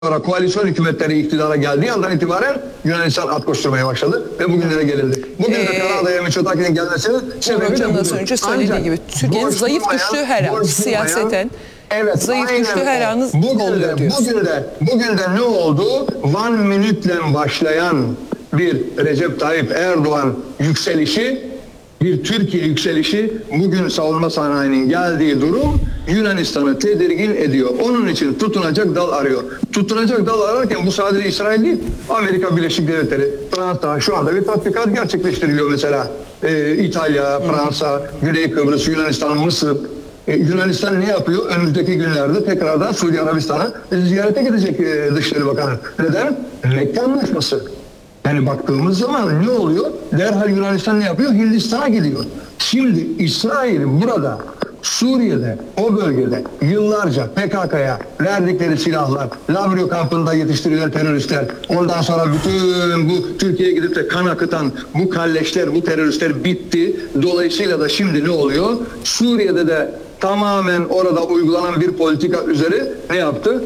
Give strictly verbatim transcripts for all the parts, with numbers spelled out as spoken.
sonra koalisyon hükümetleri iktidara geldiği andan itibaren Yunanistan at koşturmaya başladı ve bugünlere gelindi. Bugün de Ee, Karadağ'a Mitsotakis'in gelmesinin sebebi de az önce söylediği gibi Türkiye'nin zayıf düştüğü her an siyaseten evet, zayıf düştüğü her anı bugün oluyor de, diyorsun. bugün de, bugün de ne oldu? One Minute'le başlayan bir Recep Tayyip Erdoğan yükselişi, bir Türkiye yükselişi, bugün savunma sanayinin geldiği durum Yunanistan'ı tedirgin ediyor. Onun için tutunacak dal arıyor. Tutunacak dal ararken bu sadece İsrail değil, Amerika Birleşik Devletleri, Fransa şu anda bir tatbikat gerçekleştiriliyor mesela. Ee, İtalya, Fransa, Güney Kıbrıs, Yunanistan, Mısır. Ee, Yunanistan ne yapıyor? Önümüzdeki günlerde tekrardan Suudi Arabistan'a ziyarete gidecek e, Dışişleri Bakanı. Neden? Mekke Anlaşması. Yani baktığımız zaman ne oluyor? Derhal Yunanistan ne yapıyor? Hindistan'a gidiyor. Şimdi İsrail burada, Suriye'de, o bölgede yıllarca P K K'ya verdikleri silahlar, Lavrio kampında yetiştirilen teröristler, ondan sonra bütün bu Türkiye'ye gidip de kan akıtan bu kalleşler, bu teröristler bitti. Dolayısıyla da şimdi ne oluyor? Suriye'de de tamamen orada uygulanan bir politika üzere ne yaptı?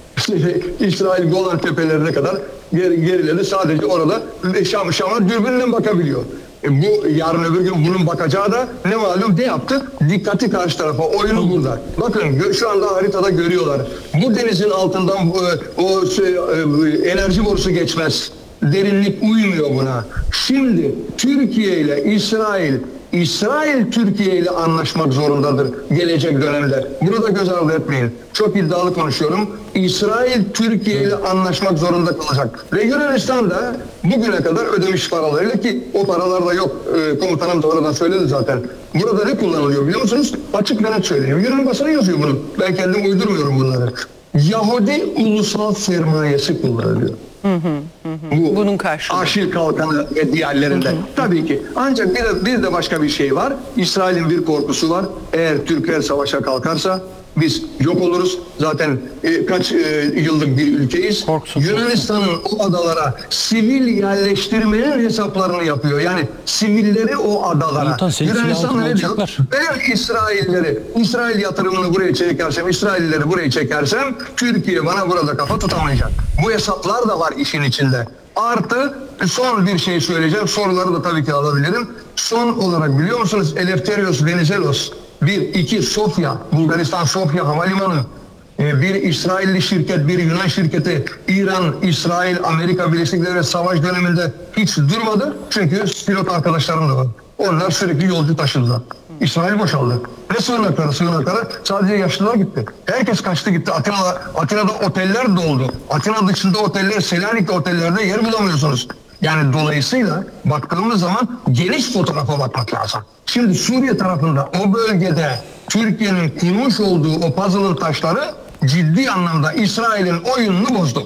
İsrail Golan tepelerine kadar geri, geriledi. Sadece orada Şam, Şam'a dürbünle bakabiliyor. E bu yarın öbür gün bunun bakacağı da ne malum ne yaptı? Dikkati karşı tarafa. Oyunu burada. Bakın şu anda haritada görüyorlar. Bu denizin altından o, o şey, enerji borusu geçmez. Derinlik uymuyor buna. Şimdi Türkiye ile İsrail İsrail Türkiye ile anlaşmak zorundadır gelecek dönemde. Bunu da göz ardı etmeyin. Çok iddialı konuşuyorum. İsrail Türkiye ile anlaşmak zorunda kalacak. Ve Yunanistan da bugüne kadar ödemiş paralarıyla, ki o paralar da yok. E, komutanım da oradan söyledi zaten. Burada ne kullanılıyor biliyor musunuz? Açık ve net söyleyeyim. Yunan basını yazıyor bunu. Ben kendim uydurmuyorum bunları. Yahudi ulusal sermayesi kullanılıyor. Hı hı, hı. Bu, Bunun karşılığı. Aşil Kalkanı ve diğerlerinde. Hı hı. Tabii ki. Ancak bir de, bir de başka bir şey var. İsrail'in bir korkusu var. Eğer Türkler savaşa kalkarsa biz yok oluruz. Zaten e, kaç e, yıllık bir ülkeyiz. Korksun, Yunanistan'ın o adalara sivil yerleştirmenin hesaplarını yapıyor. Yani sivilleri o adalara. Yunanistan ne diyor? Ben İsrailleri, İsrail yatırımını buraya çekersem, İsraillileri buraya çekersem Türkiye bana burada kafa tutamayacak. Bu hesaplar da var işin içinde. Artı son bir şey söyleyeceğim. Soruları da tabii ki alabilirim. Son olarak biliyor musunuz? Eleftherios Venizelos bir, iki Sofya, Bulgaristan Sofya Havalimanı, bir İsrailli şirket, bir Yunan şirketi, İran, İsrail, Amerika Birleşik Devletleri savaş döneminde hiç durmadı. Çünkü pilot arkadaşlarım da var. Onlar sürekli yolcu taşıdılar. İsrail boşaldı. Ne sığınakları sığınakları? Sadece yaşlılar gitti. Herkes kaçtı gitti. Atina'da, Atina'da oteller doldu. Atina dışında oteller, Selanik'te otellerde yer bulamıyorsunuz. Yani dolayısıyla baktığımız zaman geniş fotoğrafa bakmak lazım. Şimdi Suriye tarafında o bölgede Türkiye'nin kurmuş olduğu o puzzle'ın taşları ciddi anlamda İsrail'in oyununu bozdu.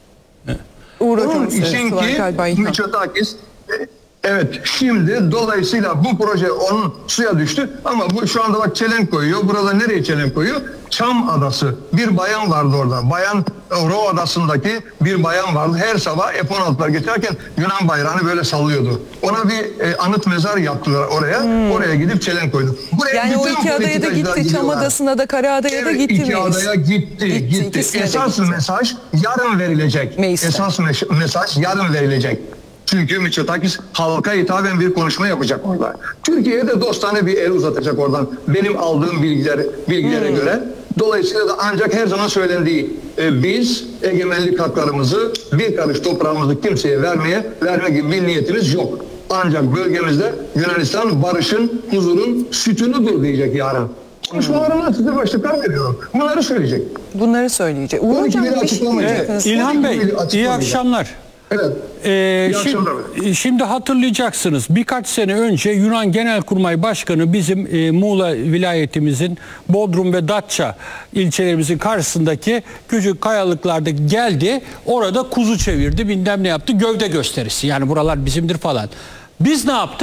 Onun için ki Mitsotakis evet şimdi dolayısıyla bu proje onun suya düştü ama bu şu anda bak çelenk koyuyor. Burada nereye çelenk koyuyor? Çam Adası. Bir bayan vardı orada. Bayan Ro Adası'ndaki bir bayan vardı. Her sabah F on altılar geçerken Yunan bayrağını böyle sallıyordu. Ona bir e, anıt mezar yaptılar oraya. Hmm. Oraya gidip çelenk koydu. Buraya yani o iki adaya da gitti. Çam Adası'na da Karaada'ya evet, da gitti iki miyiz? adaya gitti. gitti. gitti. Esas gitti. mesaj yarın verilecek. Meyse. Esas mesaj yarın verilecek. Çünkü Mitsotakis halka hitaben bir konuşma yapacak orada. Türkiye'ye de dostane bir el uzatacak oradan. Benim aldığım bilgiler, bilgilere hmm. göre. Dolayısıyla da ancak her zaman söylendiği e, biz egemenlik haklarımızı, bir karış toprağımızı kimseye vermeye, verme gibi bir niyetimiz yok. Ancak bölgemizde Yunanistan barışın, huzurun sütunudur diyecek yarın. Konuşmalarına size başlıklar veriyorum. Bunları söyleyecek. Bunları söyleyecek. Uğur Hocam bir şey evet. İlhan Bey, iyi akşamlar. Evet. Ee, şimdi, şimdi hatırlayacaksınız birkaç sene önce Yunan Genelkurmay Başkanı bizim e, Muğla vilayetimizin Bodrum ve Datça ilçelerimizin karşısındaki küçük kayalıklarda geldi. Orada kuzu çevirdi, bilmem ne yaptı, gövde gösterisi. Yani buralar bizimdir falan. Biz ne yaptık?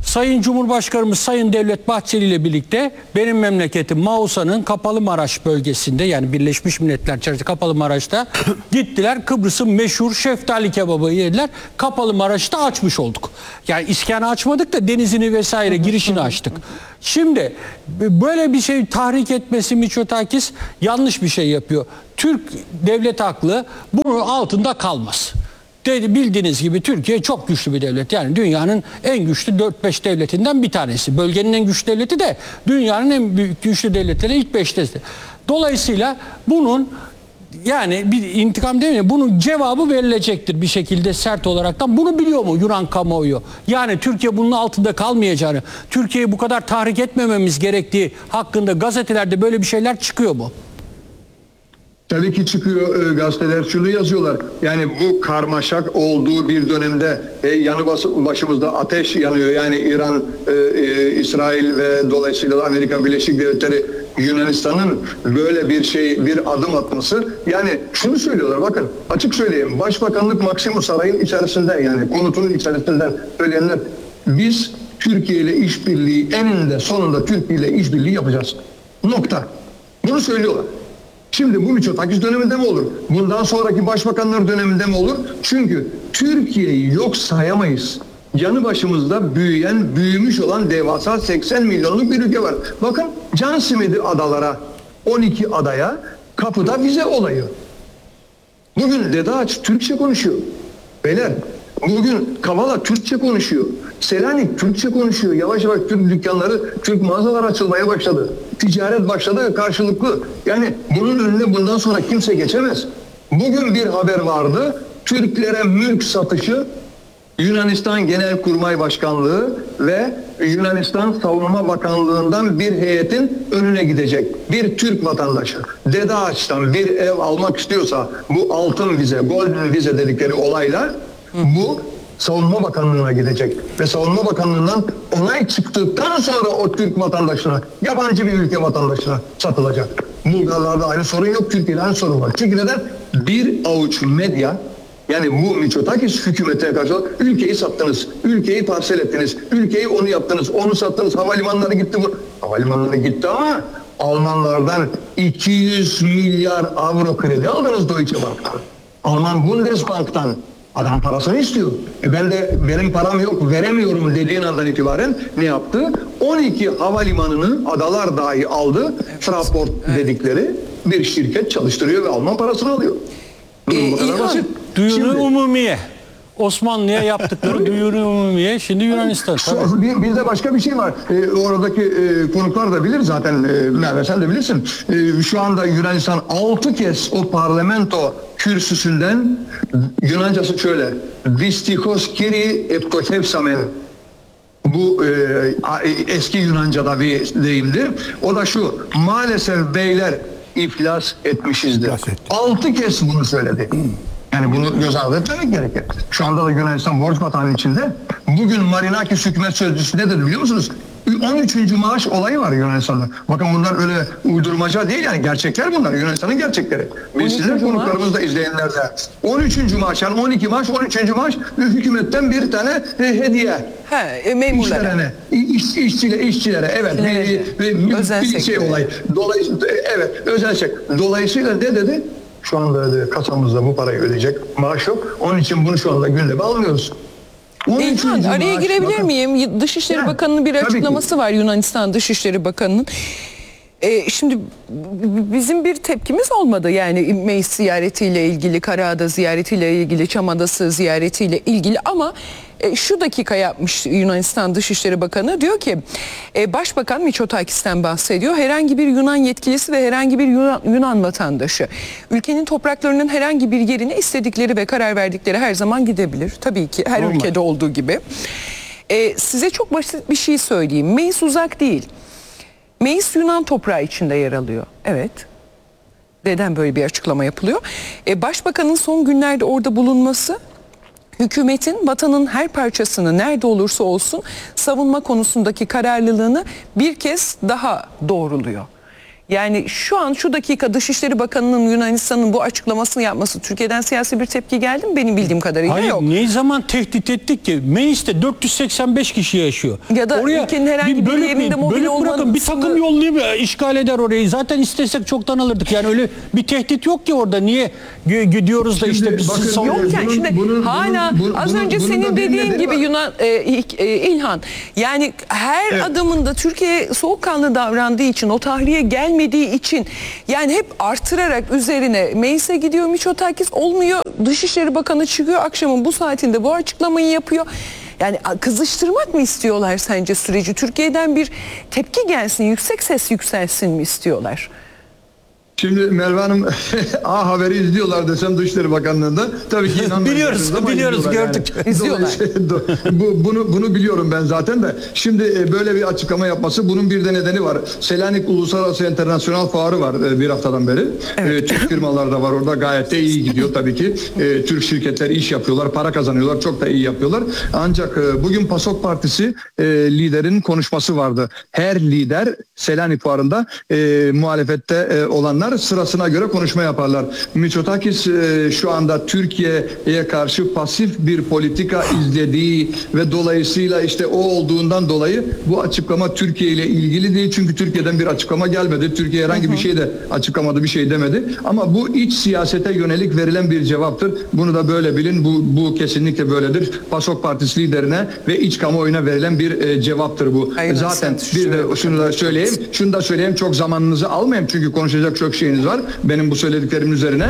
Sayın Cumhurbaşkanımız Sayın Devlet Bahçeli ile birlikte benim memleketim Mausa'nın Kapalımaraş bölgesinde, yani Birleşmiş Milletler içerisinde Kapalımaraş'ta gittiler. Kıbrıs'ın meşhur şeftali kebabı yediler. Kapalımaraş'ta açmış olduk. Yani iskanı açmadık da denizini vesaire girişini açtık. Şimdi böyle bir şey tahrik etmesi Mitsotakis yanlış bir şey yapıyor. Türk devlet haklı, bunun altında kalmaz. Bildiğiniz gibi Türkiye çok güçlü bir devlet. Yani dünyanın en güçlü dört beş devletinden bir tanesi. Bölgenin en güçlü devleti de dünyanın en büyük güçlü devletleri ilk beştesi. Dolayısıyla bunun, yani bir intikam değil mi? Bunun cevabı verilecektir bir şekilde, sert olaraktan. Bunu biliyor mu Yunan kamuoyu? Yani Türkiye bunun altında kalmayacağını, Türkiye'yi bu kadar tahrik etmememiz gerektiği hakkında gazetelerde böyle bir şeyler çıkıyor mu? Tabii ki çıkıyor, e, gazeteler şunu yazıyorlar. Yani bu karmaşak olduğu bir dönemde e, yanı bas, başımızda ateş yanıyor. Yani İran, e, e, İsrail ve dolayısıyla da Amerika Birleşik Devletleri, Yunanistan'ın böyle bir şey, bir adım atması. Yani şunu söylüyorlar, bakın açık söyleyeyim. Başbakanlık Maximus Sarayı'nın içerisinde, yani konutunun içerisinden söyleyenler, biz Türkiye ile işbirliği, eninde sonunda Türkiye ile işbirliği yapacağız. Nokta. Bunu söylüyorlar. Şimdi bu Mitsotakis döneminde mi olur? Bundan sonraki başbakanlar döneminde mi olur? Çünkü Türkiye'yi yok sayamayız. Yanı başımızda büyüyen, büyümüş olan devasa seksen milyonluk bir ülke var. Bakın can simidi adalara, on iki adaya kapıda vize olayı. Bugün Dede Ağaç Türkçe konuşuyor. Beyler, bugün Kavala Türkçe konuşuyor. Selanik Türkçe konuşuyor. Yavaş yavaş Türk dükkanları, Türk mağazalar açılmaya başladı. Ticaret başladı karşılıklı. Yani bunun önüne bundan sonra kimse geçemez. Bugün bir haber vardı. Türklere mülk satışı, Yunanistan Genelkurmay Başkanlığı ve Yunanistan Savunma Bakanlığı'ndan bir heyetin önüne gidecek. Bir Türk vatandaşı Dede Ağaç'tan bir ev almak istiyorsa, bu altın vize, golden vize dedikleri olaylar, bu Savunma Bakanlığı'na gidecek. Ve Savunma Bakanlığı'ndan onay çıktıktan sonra o Türk vatandaşına, yabancı bir ülke vatandaşına satılacak. Bulgarlarda aynı sorun yok, Türkiye'de aynı sorun var. Çünkü neden? Bir avuç medya, yani bu Mitsotakis hükümetine karşı ülkeyi sattınız, ülkeyi parsel ettiniz, ülkeyi onu yaptınız, onu sattınız, havalimanları gitti bu. Havalimanları gitti ama Almanlardan iki yüz milyar avro kredi aldınız Deutsche Bank'tan. Alman Bundesbank'tan. Adam parasını istiyor. E ben de benim param yok, veremiyorum dediğin andan itibaren ne yaptı? on iki havalimanını adalar dahi aldı. Evet. Fraport evet. dedikleri bir şirket çalıştırıyor ve Alman parasını alıyor. Ee, bu kadar basit. Duyuru umumiye. Osmanlı'ya yaptıkları duyuru umumiye. Şimdi Yunanistan. Tabii. Bir, bir de başka bir şey var. Ee, oradaki e, konuklar da bilir zaten. E, Merve sen de bilirsin. E, şu anda Yunanistan altı kez o parlamento kürsüsünden, Yunancası şöyle. Vistikos kiri eptokevsamen. Bu e, eski Yunanca'da bir deyimdir. O da şu. Maalesef beyler iflas etmişizdir. Altı kez bunu söyledi. Yani bunu göz ardı etmemek gerekir. Şu anda da Yunanistan borç batağının içinde. Bugün Marinakis hükümet sözcüsü ne dedi biliyor musunuz? on üçüncü maaş olayı var Yunanistan'da. Bakın bunlar öyle uydurmaca değil, yani gerçekler bunlar. Yunanistan'ın gerçekleri. Biz sizin konuklarımız da izleyenler de. on üçüncü maaş, yani on iki maaş, on üçüncü maaş hükümetten bir tane e, hediye. He, e, memurlara. İş, işçilere, işçilere, evet. Bir, bir, özel bir şey olay. Dolayısıyla, evet, özel şey. Dolayısıyla ne dedi? Şu anda kasamızda bu parayı ödeyecek maaş yok. Onun için bunu şu anda gündeme almıyoruz. İlhan, araya girebilir bakın. miyim? Dışişleri yani, Bakanı'nın bir açıklaması var, Yunanistan Dışişleri Bakanı'nın. Ee, şimdi bizim bir tepkimiz olmadı. Yani Meis ziyaretiyle ilgili, Karaada ziyaretiyle ilgili, Çamadası ziyaretiyle ilgili, ama e, şu dakika yapmış Yunanistan Dışişleri Bakanı, diyor ki e, Başbakan Mitsotakis'ten bahsediyor. Herhangi bir Yunan yetkilisi ve herhangi bir Yunan, Yunan vatandaşı ülkenin topraklarının herhangi bir yerine istedikleri ve karar verdikleri her zaman gidebilir. Tabii ki her Normal. ülkede olduğu gibi. E, size çok basit bir şey söyleyeyim. Meis uzak değil. Meis Yunan toprağı içinde yer alıyor. Evet. Neden böyle bir açıklama yapılıyor? E, Başbakanın son günlerde orada bulunması, hükümetin vatanın her parçasını nerede olursa olsun savunma konusundaki kararlılığını bir kez daha doğruluyor. Yani şu an şu dakika Dışişleri Bakanı'nın Yunanistan'ın bu açıklamasını yapması Türkiye'den siyasi bir tepki geldi mi? Benim bildiğim kadarıyla Hayır, yok. ne zaman tehdit ettik ki? Mecliste dört yüz seksen beş kişi yaşıyor. Ya da ülkenin herhangi bir bölük- yerinde mobil bölük bırakın, bir olmasını- takım yollayıp işgal eder orayı. Zaten istesek çoktan alırdık. Yani öyle bir tehdit yok ki orada. Niye g- gidiyoruz da işte Şimdi biz bakın, sizi Yok savunuyoruz? yani Bunun- şimdi bunun- hala bunun- az bunun- önce bunun senin da bir dediğin nedeni gibi var. Yunan e, İlk- e, İlhan, yani her Evet. adımında Türkiye soğukkanlı davrandığı için, o tahriye gelmediği için, yani hep artırarak üzerine meclise gidiyor Mitsotakis, olmuyor, Dışişleri Bakanı çıkıyor akşamın bu saatinde bu açıklamayı yapıyor. Yani kızıştırmak mı istiyorlar sence süreci? Türkiye'den bir tepki gelsin, yüksek ses yükselsin mi istiyorlar? Şimdi Merve Hanım A Haber'i izliyorlar desem Dışişleri Bakanlığı'nda tabii ki inanmıyorsunuz Biliyoruz, ama biliyoruz, izliyorlar gördük. yani. İzliyorlar. Dolayısıyla bu, bunu, bunu biliyorum ben zaten de. Şimdi e, böyle bir açıklama yapması, bunun bir de nedeni var. Selanik Uluslararası Internasyonel Fuarı var e, bir haftadan beri. E, Türk firmalar da var orada, gayet de iyi gidiyor tabii ki. E, Türk şirketleri iş yapıyorlar, para kazanıyorlar, çok da iyi yapıyorlar. Ancak e, bugün PASOK Partisi e, liderinin konuşması vardı. Her lider Selanik Fuarı'nda e, muhalefette e, olanlar sırasına göre konuşma yaparlar. Mitsotakis e, şu anda Türkiye'ye karşı pasif bir politika izlediği ve dolayısıyla işte o olduğundan dolayı bu açıklama Türkiye ile ilgili değil. Çünkü Türkiye'den bir açıklama gelmedi. Türkiye herhangi bir şey de açıklamadı, bir şey demedi. Ama bu iç siyasete yönelik verilen bir cevaptır. Bunu da böyle bilin. Bu, bu kesinlikle böyledir. PASOK Partisi liderine ve iç kamuoyuna verilen bir e, cevaptır bu. Aynen, Zaten sen bir de şunu da söyleyeyim. Şunu da söyleyeyim. Çok zamanınızı almayayım. Çünkü konuşacak çok şeyiniz var. Benim bu söylediklerimin üzerine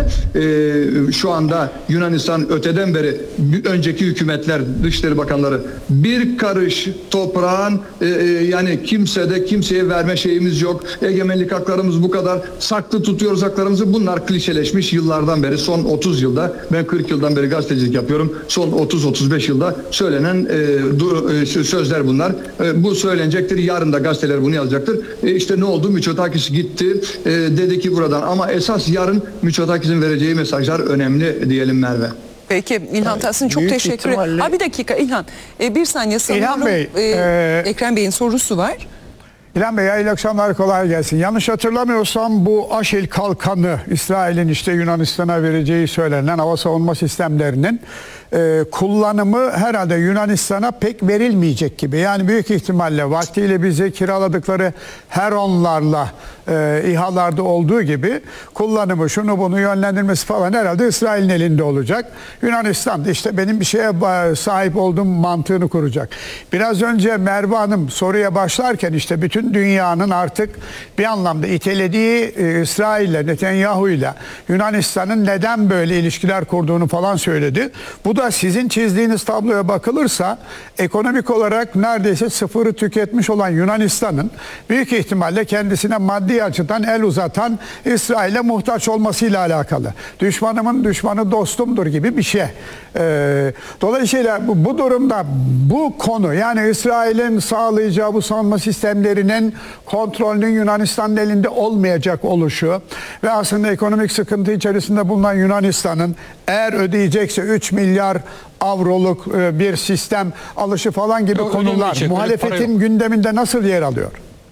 e, şu anda Yunanistan öteden beri önceki hükümetler, Dışişleri Bakanları bir karış toprağın e, e, yani kimsede kimseye verme şeyimiz yok. Egemenlik haklarımız bu kadar. Saklı tutuyoruz haklarımızı. Bunlar klişeleşmiş yıllardan beri. Son otuz yılda, ben kırk yıldan beri gazetecilik yapıyorum. Son otuz otuz beş yılda söylenen e, du, e, sözler bunlar. E, bu söylenecektir. Yarın da gazeteler bunu yazacaktır. E, işte ne oldu? Mitsotakis gitti. E, dedi ki buradan, ama esas yarın Mitsotakis'in vereceği mesajlar önemli diyelim Merve. Peki İlhan Tahsin, çok büyük teşekkür ederim. ihtimalle- Ha, bir dakika İlhan, e, bir saniye sanıyorum İlhan Bey, e, e, Ekrem Bey'in sorusu var. İlhan Bey, hayırlı akşamlar, kolay gelsin. Yanlış hatırlamıyorsam bu Aşil Kalkanı, İsrail'in işte Yunanistan'a vereceği söylenen hava savunma sistemlerinin e, kullanımı herhalde Yunanistan'a pek verilmeyecek gibi. Yani büyük ihtimalle vaktiyle bize kiraladıkları Heronlarla e, İHA'larda olduğu gibi kullanımı, şunu bunu yönlendirmesi falan herhalde İsrail'in elinde olacak. Yunanistan da işte benim bir şeye sahip olduğum mantığını kuracak. Biraz önce Merve Hanım soruya başlarken işte bütün dünyanın artık bir anlamda itelediği e, İsrail'le, Netanyahu'yla Yunanistan'ın neden böyle ilişkiler kurduğunu falan söyledi. Bu da sizin çizdiğiniz tabloya bakılırsa ekonomik olarak neredeyse sıfırı tüketmiş olan Yunanistan'ın büyük ihtimalle kendisine maddi açıdan el uzatan İsrail'e muhtaç olmasıyla alakalı. Düşmanımın düşmanı dostumdur gibi bir şey. Ee, dolayısıyla bu, bu durumda bu konu, yani İsrail'in sağlayacağı bu savunma sistemlerinin kontrolünün Yunanistan'ın elinde olmayacak oluşu ve aslında ekonomik sıkıntı içerisinde bulunan Yunanistan'ın eğer ödeyecekse üç milyar avroluk bir sistem alışı falan gibi Yok, konular ödemeyecek, öyle para muhalefetin yok. gündeminde nasıl yer alıyor?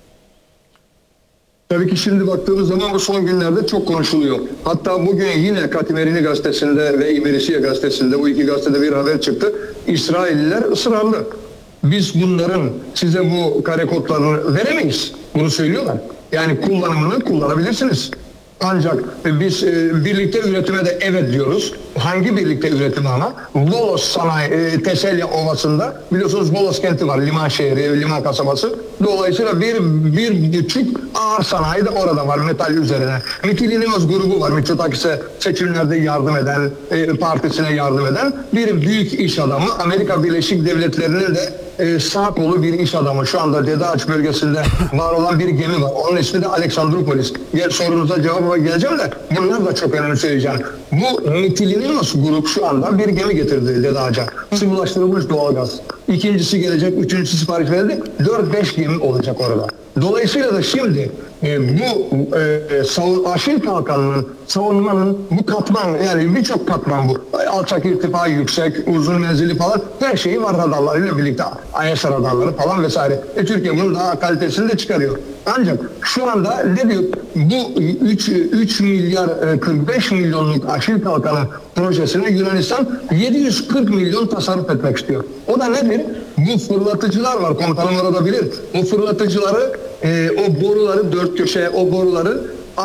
Tabii ki şimdi baktığımız zaman bu son günlerde çok konuşuluyor. Hatta bugün yine Katimerini gazetesinde ve İmerisiye gazetesinde, bu iki gazetede bir haber çıktı. İsrailliler ısrarlı. Biz bunların size bu kare kodlarını veremeyiz. Bunu söylüyorlar. Yani kullanımını kullanabilirsiniz. Ancak biz e, birlikte üretime de evet diyoruz. Hangi birlikte üretimi ama? Volos Sanayi, e, Teselya Ovası'nda biliyorsunuz Volos kenti var, liman şehri, liman kasabası. Dolayısıyla bir, bir buçuk ağır sanayi de orada var metal üzerine. Mitilinios grubu var, Mitsotakis'e seçimlerde yardım eden, e, partisine yardım eden bir büyük iş adamı. Amerika Birleşik Devletleri'nin de e, sağ kolu bir iş adamı. Şu anda Dede Ağaç bölgesinde var olan bir gemi var. Onun ismi de Aleksandropolis. Gel, sorunuza cevaba geleceğim de bunlar da çok önemli söyleyeceğim. Bu Mitilinios grup şu anda bir gemi getirdi Dede Ağaç'a. Sıvılaştırılmış doğalgaz. İkincisi gelecek, üçüncüsü sipariş verildi. dört beş gemi olacak orada. Dolayısıyla da şimdi e, bu e, savun, Aşil Kalkanı'nın, savunmanın bu katman, yani birçok katman bu. Alçak irtifa, yüksek, uzun menzili falan her şeyi var radarlarıyla birlikte. I S radarları falan vesaire. E, Türkiye bunun daha kalitesini de çıkarıyor. Ancak şu anda ne diyor? Bu üç milyar kırk beş milyonluk aşil kalkanı projesini Yunanistan yedi yüz kırk milyon tasarruf etmek istiyor. O da nedir? Bu fırlatıcılar var, komutanım orada bilir. O fırlatıcıları, e, o boruları, dört köşeye o boruları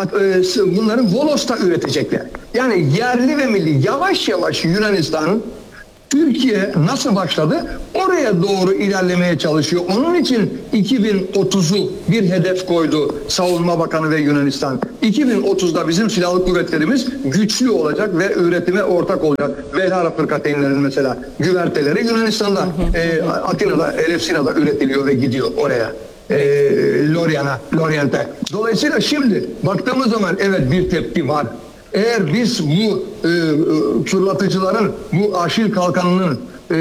e, bunları Volos'ta üretecekler. Yani yerli ve milli yavaş yavaş Yunanistan, Türkiye nasıl başladı? Oraya doğru ilerlemeye çalışıyor. Onun için iki bin otuzu bir hedef koydu Savunma Bakanı ve Yunanistan. iki bin otuzda bizim silahlı kuvvetlerimiz güçlü olacak ve üretime ortak olacak. Velhara fırkateynlerin mesela güverteleri Yunanistan'da, e, Atina'da, Elefsina'da üretiliyor ve gidiyor oraya. E, Lorient'e, Lorient'e. Dolayısıyla şimdi baktığımız zaman evet bir tepki var. Eğer biz bu e, fırlatıcıların, bu aşil kalkanının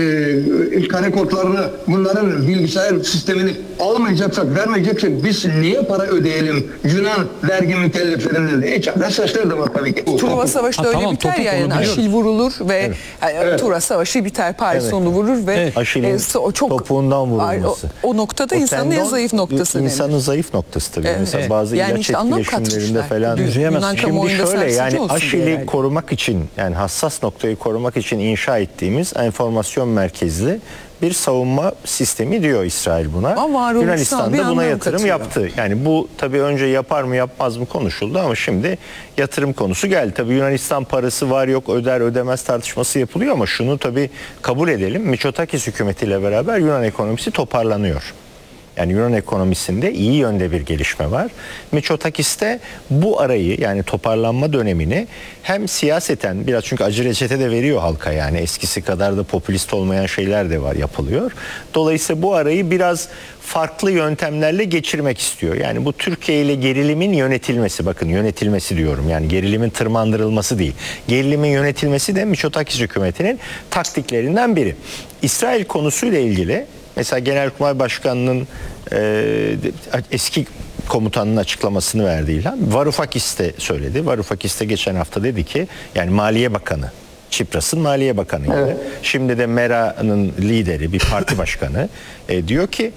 e, kare kodlarını, bunların bilgisayar sistemini almayacaksak, vermeyeceksek biz niye para ödeyelim Yunan vergi mükelleflerine? Hiç mesajları da var tabii ki. Truva Savaşı da öyle tamam, biter topuk ya, yani onu aşil vurulur ve Evet. yani, Evet. Truva Savaşı biter, Paris Evet. onu vurur ve Evet. Aşil'in e, o çok topuğundan vurulması. O, o noktada O insanın en tendon, zayıf noktası. İnsanın denir. zayıf noktası tabii. Evet. Mesela Evet. bazı Yani ilaç işte anlam etkileşimlerinde katmışlar. falan. Yunan Şimdi kamuoyunda şöyle sarsıcı yani olsun diye aşili herhalde. korumak için, yani hassas noktayı korumak için inşa ettiğimiz enformasyon merkezli bir savunma sistemi diyor İsrail buna. Ama varoluşsal bir Yunanistan da buna anlam yatırım katıyor. yaptı. Yani bu tabii önce yapar mı yapmaz mı konuşuldu ama şimdi yatırım konusu geldi. Tabii Yunanistan parası var yok, öder ödemez tartışması yapılıyor ama şunu tabii kabul edelim. Mitsotakis hükümetiyle beraber Yunan ekonomisi toparlanıyor. Yani Yunan ekonomisinde iyi yönde bir gelişme var. Mitsotakis de bu arayı, yani toparlanma dönemini hem siyaseten biraz, çünkü acı reçete de veriyor halka, yani eskisi kadar da popülist olmayan şeyler de var, yapılıyor. Dolayısıyla bu arayı biraz farklı yöntemlerle geçirmek istiyor. Yani bu Türkiye ile gerilimin yönetilmesi, bakın yönetilmesi diyorum, yani gerilimin tırmandırılması değil. Gerilimin yönetilmesi de Mitsotakis hükümetinin taktiklerinden biri. İsrail konusuyla ilgili mesela Genelkurmay Başkanı'nın e, eski komutanının açıklamasını verdi İlhan. Varoufakis de söyledi. Varoufakis de geçen hafta dedi ki, yani Maliye Bakanı, Çipras'ın Maliye Bakanı, yani. Evet. Şimdi de Mera'nın lideri, bir parti başkanı e, diyor ki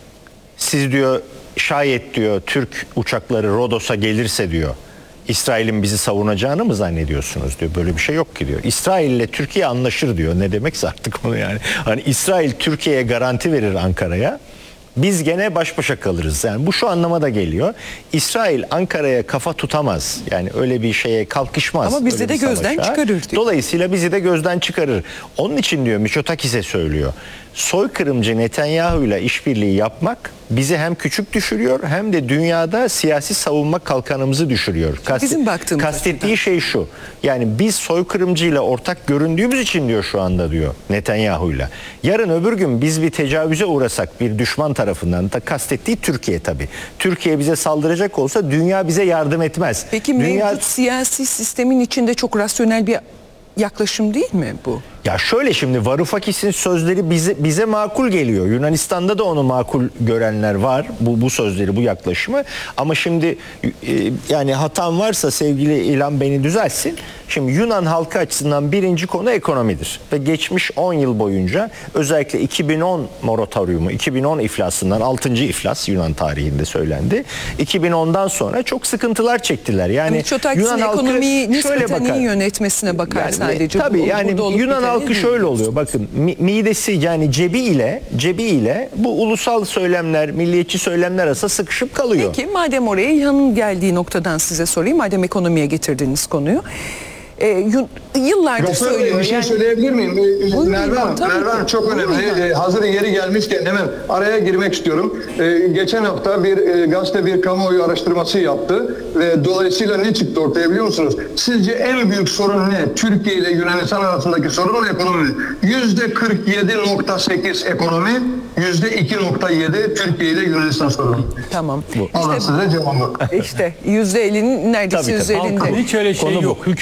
siz diyor şayet diyor Türk uçakları Rodos'a gelirse diyor İsrail'in bizi savunacağını mı zannediyorsunuz diyor. Böyle bir şey yok ki diyor. İsrail ile Türkiye anlaşır diyor. Ne demekse artık onu yani. Hani İsrail Türkiye'ye garanti verir Ankara'ya. Biz gene baş başa kalırız. Yani bu şu anlama da geliyor. İsrail Ankara'ya kafa tutamaz. Yani öyle bir şeye kalkışmaz. Ama bizi öyle de bir gözden savaşa. çıkarır diyor. Dolayısıyla bizi de gözden çıkarır. Onun için diyor Mitsotakis'e söylüyor. Soykırımcı Netanyahu ile işbirliği yapmak bizi hem küçük düşürüyor hem de dünyada siyasi savunma kalkanımızı düşürüyor. Kast- Bizim baktığımız kastettiği şey şu. Yani biz soykırımcıyla ortak göründüğümüz için diyor şu anda diyor Netanyahu'yla. Yarın öbür gün biz bir tecavüze uğrasak bir düşman tarafından, da kastettiği Türkiye tabii. Türkiye bize saldıracak olsa dünya bize yardım etmez. Peki dünya... mevcut siyasi sistemin içinde çok rasyonel bir yaklaşım değil mi bu? Ya şöyle, şimdi Varoufakis'in sözleri bize bize makul geliyor. Yunanistan'da da onu makul görenler var. Bu bu sözleri, bu yaklaşımı. Ama şimdi e, yani hatam varsa sevgili İlhan beni düzeltsin. Şimdi Yunan halkı açısından birinci konu ekonomidir. Ve geçmiş on yıl boyunca özellikle iki bin on moratoriumu, iki bin on iflasından altıncı iflas Yunan tarihinde söylendi. iki bin ondan sonra çok sıkıntılar çektiler. Yani Yunan ekonomiyi nispeten iyi yönetmesine bakar yani, sadece. Tabii bu, yani Yunan halkı şöyle oluyor. Bakın midesi, yani cebi ile cebi ile bu ulusal söylemler, milliyetçi söylemler arasında sıkışıp kalıyor. Peki madem oraya İlhan'ın geldiği noktadan size sorayım. Madem ekonomiye getirdiniz konuyu. E, yıllardır Profesör Bey, söylüyor. bir şey yani... söyleyebilir miyim? Buyurun, Merve Hanım, tabii Merve ki. Hanım çok Buyurun. önemli. Ee, hazır yeri gelmişken hemen araya girmek istiyorum. Ee, geçen hafta bir e, gazete bir kamuoyu araştırması yaptı ve dolayısıyla ne çıktı ortaya biliyor musunuz? Sizce en büyük sorun ne? Türkiye ile Yunanistan arasındaki sorun ekonomi. yüzde kırk yedi nokta sekiz ekonomi, yüzde iki nokta yedi Türkiye ile Yunanistan sorunu. Tamam. Allah İşte, size cevabı. işte yüzde ellinin neredeyse Tabii, tabii. yüzde ellinde. Hiç öyle şey Konu bu. yok. Hükümetlerin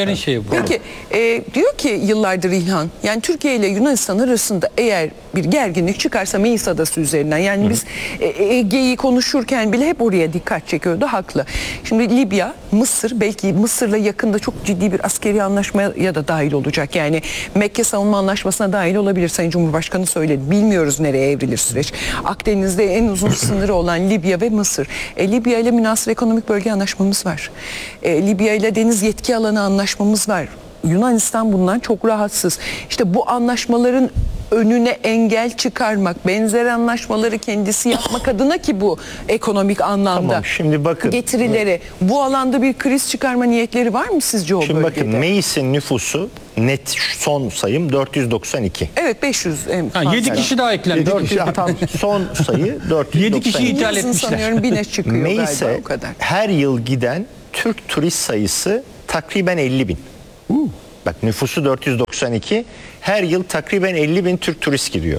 Libya'nın şeyi bu. Peki e, diyor ki yıllardır İlhan, yani Türkiye ile Yunanistan arasında eğer bir gerginlik çıkarsa Meis Adası üzerinden, yani biz e, Ege'yi konuşurken bile hep oraya dikkat çekiyordu, haklı. Şimdi Libya, Mısır, belki Mısır'la yakında çok ciddi bir askeri anlaşmaya da dahil olacak. Yani Mekke Savunma Anlaşması'na dahil olabilir. Sayın Cumhurbaşkanı söyledi. Bilmiyoruz nereye evrilir süreç. Akdeniz'de en uzun sınırı olan Libya ve Mısır. E, Libya ile münhasır ekonomik bölge anlaşmamız var. E, Libya ile deniz yetki alanı anlaşmamız var. Yunanistan bundan çok rahatsız. İşte bu anlaşmaların önüne engel çıkarmak, benzer anlaşmaları kendisi yapmak adına, ki bu ekonomik anlamda Tamam, şimdi bakın. getirileri, bu alanda bir kriz çıkarma niyetleri var mı sizce o Şimdi bölgede? bakın, Meis'in nüfusu net son sayım dört yüz doksan iki. Evet, beş yüz en Ha, fazla. yedi kişi daha eklendi. dört yüz tam son sayı dört yüz doksan iki. Yedi kişi ithal Yazın etmişler. sanıyorum bine çıkıyor galiba, Meis'e o kadar. her yıl giden Türk turist sayısı takriben elli bin. Bak, nüfusu dört yüz doksan iki, her yıl takriben elli bin Türk turist gidiyor.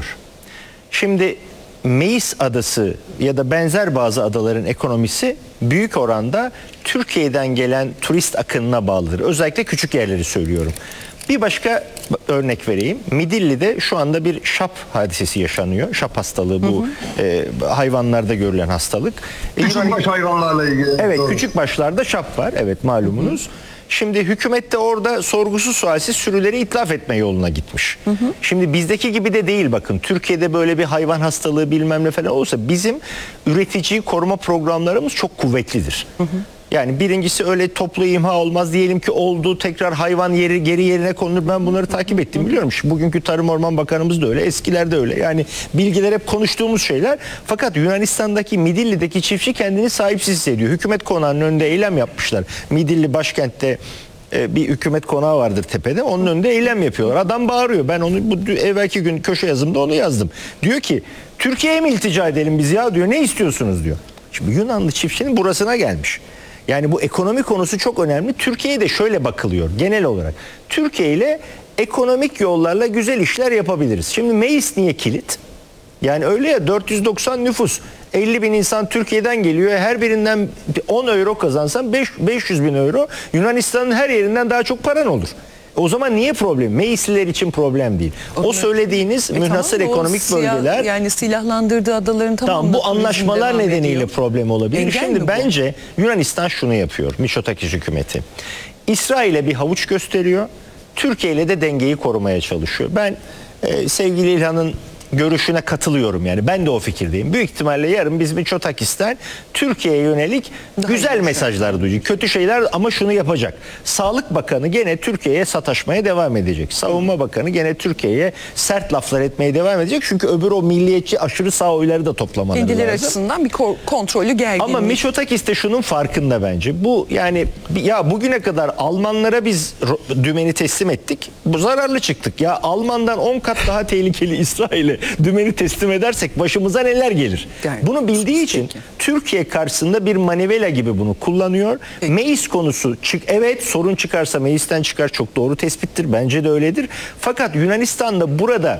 Şimdi Meis Adası ya da benzer bazı adaların ekonomisi büyük oranda Türkiye'den gelen turist akınına bağlıdır. Özellikle küçük yerleri söylüyorum. Bir başka örnek vereyim. Midilli'de şu anda bir şap hadisesi yaşanıyor. Şap hastalığı, bu e, hayvanlarda görülen hastalık. E, Küçükbaş hayvanlarla ilgili. Evet, Doğru. küçük başlarda şap var. Evet, malumunuz. Şimdi hükümet de orada sorgusuz sualsiz sürüleri itlaf etme yoluna gitmiş. Hı hı. Şimdi bizdeki gibi de değil, bakın. Türkiye'de böyle bir hayvan hastalığı bilmem ne falan olsa bizim üreticiyi koruma programlarımız çok kuvvetlidir. Hı hı. Yani birincisi öyle toplu imha olmaz, diyelim ki oldu, tekrar hayvan yeri geri yerine konulur. Ben bunları takip ettim, biliyorum. Şimdi bugünkü Tarım Orman Bakanımız da öyle, eskilerde öyle. Yani bilgiler hep konuştuğumuz şeyler. Fakat Yunanistan'daki Midilli'deki çiftçi kendini sahipsiz hissediyor. Hükümet konağının önünde eylem yapmışlar. Midilli başkentte e, bir hükümet konağı vardır tepede. Onun önünde eylem yapıyorlar. Adam bağırıyor. Ben onu bu evvelki gün köşe yazımda onu yazdım. Diyor ki Türkiye'ye mi iltica edelim biz ya, diyor. Ne istiyorsunuz diyor. Şimdi Yunanlı çiftçinin burasına gelmiş. Yani bu ekonomi konusu çok önemli. Türkiye'ye de şöyle bakılıyor genel olarak. Türkiye ile ekonomik yollarla güzel işler yapabiliriz. Şimdi Meis niye kilit? Yani öyle ya, dört yüz doksan nüfus, elli bin insan Türkiye'den geliyor. Her birinden on euro kazansan beş yüz bin euro Yunanistan'ın her yerinden daha çok paran olur. O zaman niye problem? Meisliler için problem değil. O, o söylediğiniz e münhasır tamam, ekonomik siyah, bölgeler, yani silahlandırdığı adaların tamamı. Tamam, bu anlaşmalar nedeniyle ediyor. Problem olabilir. Engel Şimdi bence Yunanistan şunu yapıyor, Mitsotakis hükümeti. İsrail'e bir havuç gösteriyor. Türkiye ile de dengeyi korumaya çalışıyor. Ben e, sevgili İlhan'ın görüşüne katılıyorum, yani ben de o fikirdeyim. Büyük ihtimalle yarın biz Mitsotakis'ten Türkiye'ye yönelik daha güzel mesajlar duyacak. Kötü şeyler, ama şunu yapacak. Sağlık Bakanı gene Türkiye'ye sataşmaya devam edecek. Savunma Bakanı gene Türkiye'ye sert laflar etmeye devam edecek. Çünkü öbür o milliyetçi aşırı sağ oyları da toplamaları kendileri lazım. açısından bir kontrolü gerginlik. Ama Mitsotakis de şunun farkında bence. Bu yani ya bugüne kadar Almanlara biz dümeni teslim ettik. Bu zararlı çıktık. Ya Alman'dan on kat daha tehlikeli İsrail'e dümeni teslim edersek başımıza neler gelir? Yani, bunu bildiği için peki, Türkiye karşısında bir manivela gibi bunu kullanıyor. Peki. Meis konusu çık evet, sorun çıkarsa Meis'ten çıkar, çok doğru tespittir. Bence de öyledir. Fakat Yunanistan da burada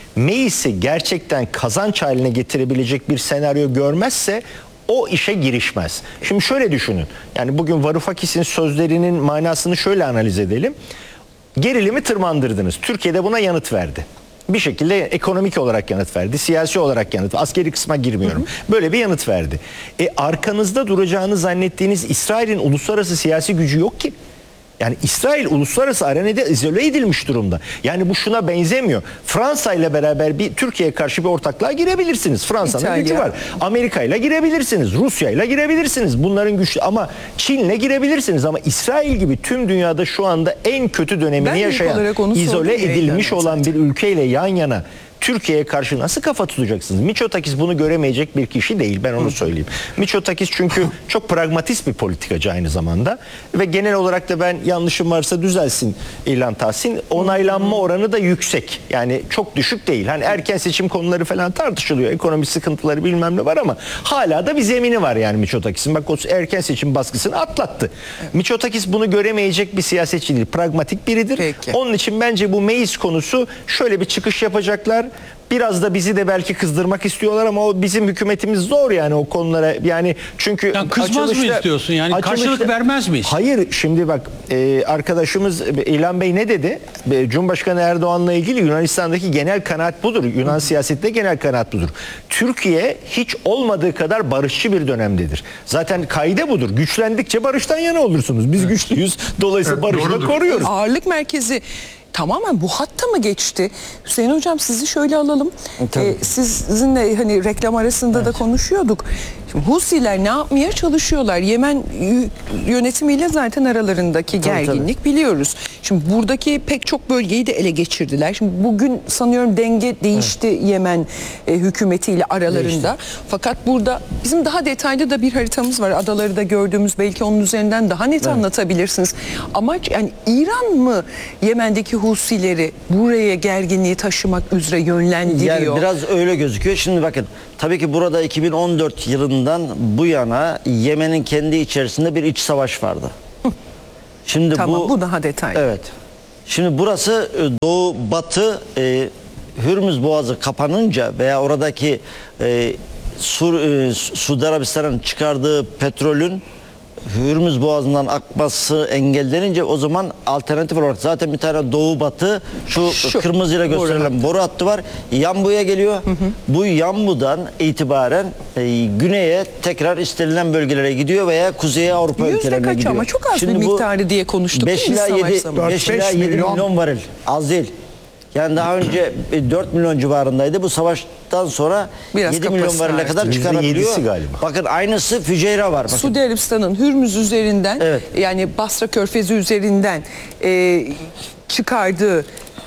Meis'i gerçekten kazanç haline getirebilecek bir senaryo görmezse o işe girişmez. Şimdi şöyle düşünün. Yani bugün Varoufakis'in sözlerinin manasını şöyle analiz edelim. Gerilimi tırmandırdınız. Türkiye'de buna yanıt verdi. Bir şekilde ekonomik olarak yanıt verdi, siyasi olarak yanıt verdi. Askeri kısma girmiyorum. Hı hı. Böyle bir yanıt verdi. E arkanızda duracağını zannettiğiniz İsrail'in uluslararası siyasi gücü yok ki. Yani İsrail uluslararası arenada izole edilmiş durumda. Yani bu şuna benzemiyor. Fransa ile beraber bir Türkiye'ye karşı bir ortaklığa girebilirsiniz. Fransa'nın gücü var. Amerika ile girebilirsiniz. Rusya ile girebilirsiniz. Bunların güçlü, ama Çin'le girebilirsiniz. Ama İsrail gibi tüm dünyada şu anda en kötü dönemini ben yaşayan, izole edilmiş olan bir ülkeyle yan yana Türkiye'ye karşı nasıl kafa tutacaksınız? Mitsotakis bunu göremeyecek bir kişi değil, ben onu söyleyeyim. Mitsotakis çünkü çok pragmatist bir politikacı aynı zamanda ve genel olarak da, ben yanlışım varsa düzelsin İlhan Tahsin, onaylanma oranı da yüksek. Yani çok düşük değil. Hani erken seçim konuları falan tartışılıyor. Ekonomik sıkıntıları bilmem ne var ama hala da bir zemini var yani Mitsotakis'in. Bak, o erken seçim baskısını atlattı. Evet. Mitsotakis bunu göremeyecek bir siyasetçi değil. Pragmatik biridir. Peki. Onun için bence bu Meis konusu şöyle bir çıkış yapacaklar. Biraz da bizi de belki kızdırmak istiyorlar ama o bizim hükümetimiz zor yani o konulara. Yani çünkü Yani kızmaz mı istiyorsun? Yani karşılık vermez miyiz? Hayır, şimdi bak e, arkadaşımız İlhan Bey ne dedi? E, Cumhurbaşkanı Erdoğan'la ilgili Yunanistan'daki genel kanaat budur. Yunan siyasetinde genel kanaat budur. Türkiye hiç olmadığı kadar barışçı bir dönemdedir. Zaten kaide budur. Güçlendikçe barıştan yana olursunuz. Biz güçlüyüz. Dolayısıyla Evet, barışı da doğrudur. koruyoruz. Ağırlık merkezi tamamen bu hatta mı geçti? Hüseyin Hocam sizi şöyle alalım. Ee, sizinle hani reklam arasında da konuşuyorduk. Şimdi Husiler ne yapmaya çalışıyorlar? Yemen y- yönetimiyle zaten aralarındaki gerginlik biliyoruz. Şimdi buradaki pek çok bölgeyi de ele geçirdiler. Şimdi bugün sanıyorum denge değişti Yemen e, hükümetiyle aralarında. Fakat burada bizim daha detaylı da bir haritamız var. Adaları da gördüğümüz, belki onun üzerinden daha net anlatabilirsiniz. Amaç yani İran mı Yemen'deki Husileri buraya gerginliği taşımak üzere yönlendiriyor? Yani biraz öyle gözüküyor. Şimdi bakın, tabii ki burada iki bin on dört yılından bu yana Yemen'in kendi içerisinde bir iç savaş vardı. Şimdi Tamam, bu, bu daha detaylı. Evet. Şimdi burası e, doğu batı e, Hürmüz Boğazı kapanınca veya oradaki e, Sur, e, Suudi Arabistan'ın çıkardığı petrolün Hürmüz Boğazı'ndan akması engellenince o zaman alternatif olarak zaten bir tane doğu batı şu, Şu, kırmızıyla gösterilen boru hattı var. Yambu'ya geliyor. Hı hı. Bu Yambu'dan itibaren e, güneye tekrar istenilen bölgelere gidiyor veya kuzeye Avrupa Yüzde ülkelerine kaç gidiyor. ama çok az Şimdi bir bu miktarı diye konuştuk beş değil mi ila savaş yedi, zamanı? beş ila yedi milyon. milyon varil. Az değil. Yani daha önce dört milyon civarındaydı. Bu savaştan sonra Biraz yedi milyon kapasite varile kadar arttı. çıkarabiliyor. yüzde yedisi galiba. Bakın aynısı Füceyra var. Bakın. Suudi Arabistan'ın Hürmüz üzerinden Evet. yani Basra Körfezi üzerinden e, çıkardığı,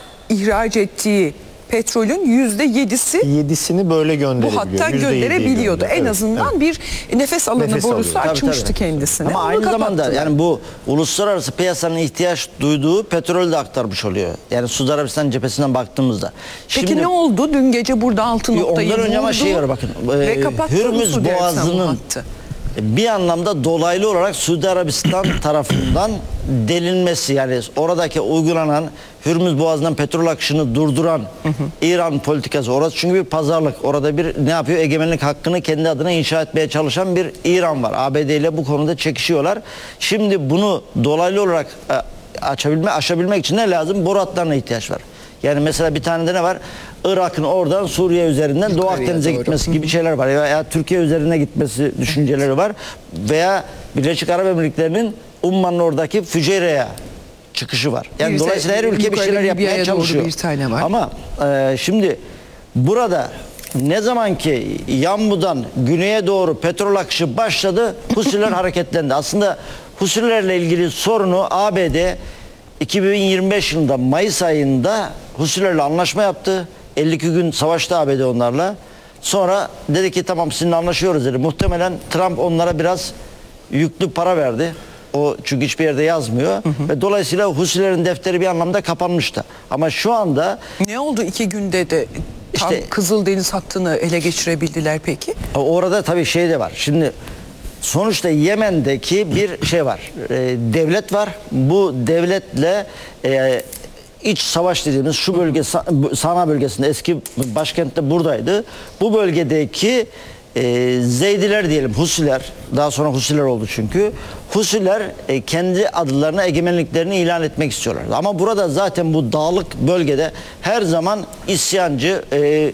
ihraç ettiği petrolün yüzde yedisi Yedisini böyle bu gönderebiliyor. hatta yüzde yediyi gönderebiliyordu. gönderiyor. En Evet, azından evet. bir nefes alanı Nefes borusu alıyor. Tabii, açmıştı tabii. kendisine. Ama Onu aynı zamanda kapattılar. yani bu uluslararası piyasanın ihtiyaç duyduğu petrolü de aktarmış oluyor. Yani Suudi Arabistan cephesinden baktığımızda. Peki ne oldu? Dün gece burada altı noktayı ondan önce ama vurdu şey var bakın. ve e, kapattı Hürmüz Suudi Arabistan bu Boğazı'nın hattı. bir anlamda dolaylı olarak Suudi Arabistan tarafından delinmesi, yani oradaki uygulanan Hürmüz Boğazı'ndan petrol akışını durduran hı hı. İran politikası, orası çünkü bir pazarlık. Orada bir ne yapıyor? Egemenlik hakkını kendi adına inşa etmeye çalışan bir İran var. A B D ile bu konuda çekişiyorlar. Şimdi bunu dolaylı olarak e, açabilme, aşabilmek için ne lazım? Boru hatlarına ihtiyaç var. Yani mesela bir tane de ne var? Irak'ın oradan Suriye üzerinden Doğu Yukarıya Akdeniz'e doğru. gitmesi gibi şeyler var. Veya Türkiye üzerine gitmesi düşünceleri var. Veya Birleşik Arap Emirlikleri'nin Umman'ın oradaki Füceyre'ye çıkışı var. Yani Bir de dolayısıyla her ülke bir yukarı şeyler Libya'ya yapmaya doğru çalışıyor. bir tane var. Ama e, şimdi burada ne zaman ki Yambu'dan güneye doğru petrol akışı başladı, Husiler hareketlendi. Aslında Husilerle ilgili sorunu A B D iki bin yirmi beş yılında Mayıs ayında Husilerle anlaşma yaptı. elli iki gün savaştı A B D onlarla. Sonra dedi ki tamam sizinle anlaşıyoruz dedi. Muhtemelen Trump onlara biraz yüklü para verdi. O çünkü hiçbir yerde yazmıyor. Hı hı. Ve dolayısıyla Husilerin defteri bir anlamda kapanmıştı. Ama şu anda Ne oldu iki günde de tam İşte- Kızıldeniz hattını ele geçirebildiler peki? orada tabii şey de var. Şimdi sonuçta Yemen'deki bir şey var. E, devlet var. Bu devletle e, iç savaş dediğimiz şu bölge Sa- Sana bölgesinde, eski başkentte buradaydı. Bu bölgedeki e, Zeydiler diyelim, Husiler, daha sonra Husiler oldu çünkü. Husiler e, kendi adlarına egemenliklerini ilan etmek istiyorlar. Ama burada zaten bu dağlık bölgede her zaman isyancı, e,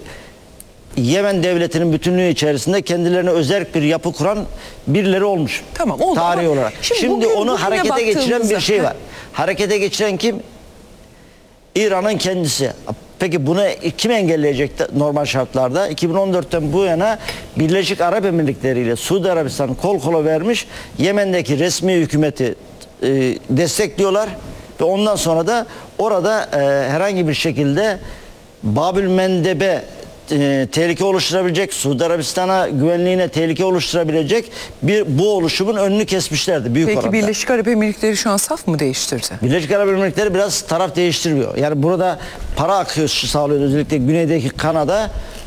Yemen devletinin bütünlüğü içerisinde kendilerine özerk bir yapı kuran birileri olmuş. Tamam, oldu Tarihi ama olarak. şimdi Şimdi, bugün- onu bugüne harekete geçiren bir baktığımızda- şey var. Harekete geçiren kim? İran'ın kendisi. Peki bunu kim engelleyecek de normal şartlarda? iki bin on dörtten bu yana Birleşik Arap Emirlikleri ile Suudi Arabistan kol kola vermiş. Yemen'deki resmi hükümeti e, destekliyorlar ve ondan sonra da orada e, herhangi bir şekilde Babül Mendeb'e e, tehlike oluşturabilecek, Suudi Arabistan'a güvenliğine tehlike oluşturabilecek bir bu oluşumun önünü kesmişlerdi büyük Peki oranda. Birleşik Arap Emirlikleri şu an saf mı değiştirdi? Birleşik Arap Emirlikleri biraz taraf değiştirmiyor. Yani burada para akışı sağlıyor, özellikle güneydeki Kanada.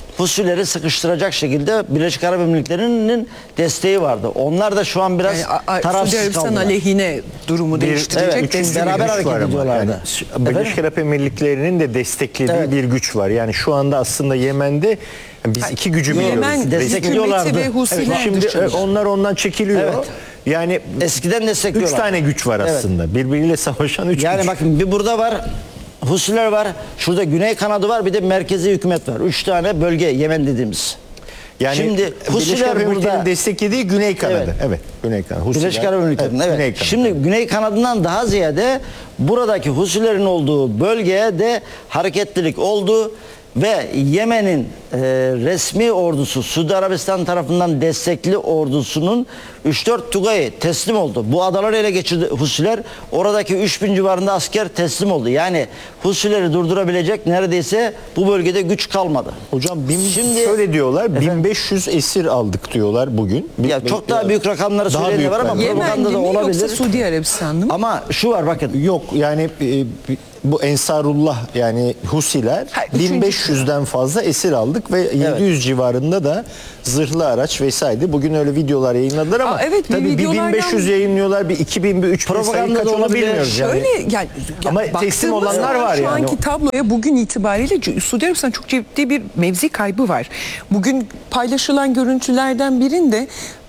Husileri sıkıştıracak şekilde Birleşik Arap Emirlikleri'nin desteği vardı. Onlar da şu an biraz Yani, a- a- tarafsız Suudi Arabistan kaldılar. aleyhine durumu değiştirecek. evet, destek beraber veriyor. hareket var ama. ediyorlardı. Yani Birleşik Arap Emirlikleri'nin de desteklediği Evet. bir güç var. Yani şu anda aslında Yemen'de biz iki gücü biliyoruz. Yemen destekliyorlardı. hükümeti ve Husiler Evet, şimdi dışında. onlar ondan çekiliyor. Evet. Yani Eskiden üç destekliyorlar. tane güç var Evet. aslında. Birbiriyle savaşan üç Yani güç. bakın bir burada var, Husiler var, şurada Güney kanadı var, bir de merkezi hükümet var. Üç tane bölge Yemen dediğimiz. Yani Şimdi Birleşik Husiler Arap Emirlikleri'nin burada desteklediği Güney kanadı. Evet. Evet, Güney kanadı. Husiler- Birleşik Arap Emirlikleri'nin evet. Güney kanadı. Şimdi Güney kanadından daha ziyade buradaki Husilerin olduğu bölgeye de hareketlilik oldu ve Yemen'in e, resmi ordusu Suudi Arabistan tarafından destekli ordusunun üç dört Tugay'ı teslim oldu. Bu adaları ele geçirdi Husiler. Oradaki üç bin civarında asker teslim oldu. Yani Husileri durdurabilecek neredeyse bu bölgede güç kalmadı. Hocam bin, Şimdi- şöyle diyorlar, bin beş yüz esir aldık diyorlar bugün. Ya çok daha büyük rakamları Daha söyleyenler büyük var ama rakamlar. propaganda Yemenli da mi olabilir. yoksa Suudi Arabistanlı mı? Ama şu var bakın. Yok yani e, bu Ensarullah yani Husiler Ha, üçüncü- bin beş yüzden fazla esir aldık ve yedi yüz civarında da zırhlı araç vesaire. Bugün öyle videolar yayınladılar ama Aa, evet, bir tabii bir videolardan- bin beş yüz yayınlıyorlar, bir iki bin, bir üç bin sayı Propaganda kaç da onu olabilir. bilmiyoruz yani. Şöyle yani Ama ya teslim baktığımız olanlar zaman var şu yani. anki tabloya bugün itibariyle Suudi Arabistan çok ciddi bir mevzi kaybı var. Bugün paylaşılan görüntülerden birinde